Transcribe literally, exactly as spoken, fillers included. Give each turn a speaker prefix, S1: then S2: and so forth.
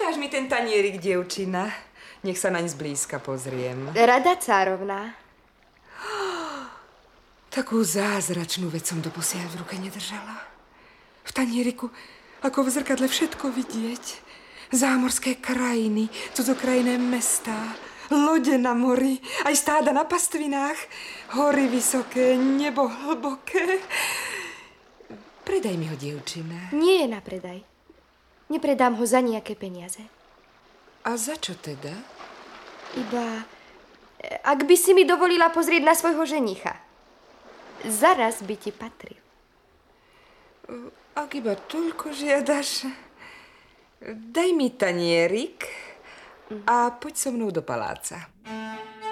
S1: Ukáž mi ten tanierik, dievčina. Nech sa naň zblízka pozriem.
S2: Rada, cárovná.
S1: Takú zázračnú vec som doposiaľ v ruke nedržala. V tanieriku, ako v zrkadle, všetko vidieť. Zámorské krajiny, cudzokrajné mestá, lode na mori, aj stáda na pastvinách, hory vysoké, nebo hlboké. Predaj mi ho, dievčina.
S2: Nie je na predaj. Nepredám ho za nejaké peniaze.
S1: A za čo teda?
S2: Iba, ak by si mi dovolila pozrieť na svojho ženicha. Zaraz by ti patril.
S1: Ak iba toľko žiadaš, daj mi tanierik a poď so mnou do paláca.